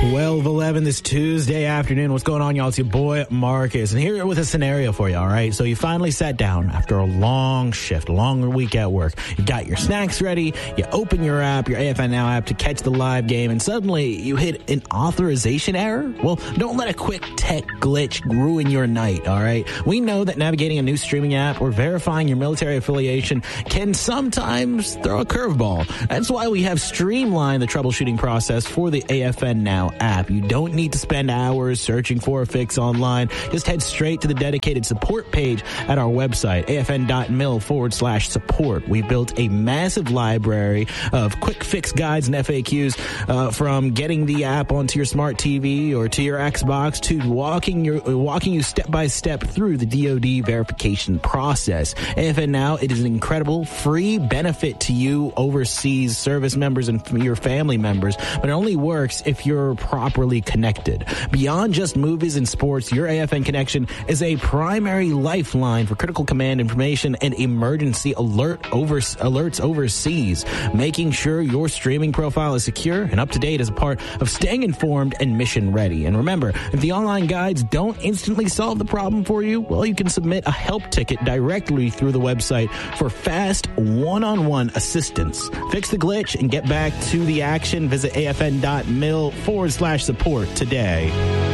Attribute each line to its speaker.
Speaker 1: 12:11 this Tuesday afternoon. What's going on, y'all? It's your boy Marcus, and here with a scenario for you, all right? So you finally sat down after a long shift, a long week at work. You got your snacks ready. You open your app, your AFN Now app, to catch the live game, and suddenly you hit an authorization error? Well, don't let a quick tech glitch ruin your night, all right? We know that navigating a new streaming app or verifying your military affiliation can sometimes throw a curveball. That's why we have streamlined the troubleshooting process for the AFN Now app. You don't need to spend hours searching for a fix online. Just head straight to the dedicated support page at our website, afn.mil/support. We built a massive library of quick fix guides and FAQs from getting the app onto your smart TV or to your Xbox to walking you step by step through the DoD verification process. AFN Now, it is an incredible free benefit to you overseas service members and your family members, but it only works if you're properly connected. Beyond just movies and sports, your AFN connection is a primary lifeline for critical command information and emergency alerts overseas. Making sure your streaming profile is secure and up to date is a part of staying informed and mission ready. And remember, if the online guides don't instantly solve the problem for you, well, you can submit a help ticket directly through the website for fast one-on-one assistance. Fix the glitch and get back to the action. Visit afn.mil/support today.